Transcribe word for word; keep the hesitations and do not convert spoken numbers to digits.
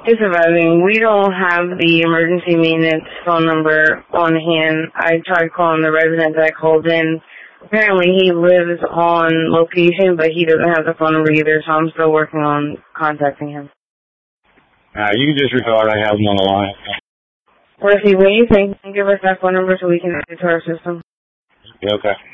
He's surviving. We don't have the emergency maintenance phone number on hand. I tried calling the resident that I called in. Apparently he lives on location, but he doesn't have the phone number either, so I'm still working on contacting him. Uh, you can just retard. I have him on the line. Or if you wait, you can give us that phone number so we can add it to our system. Yeah, okay.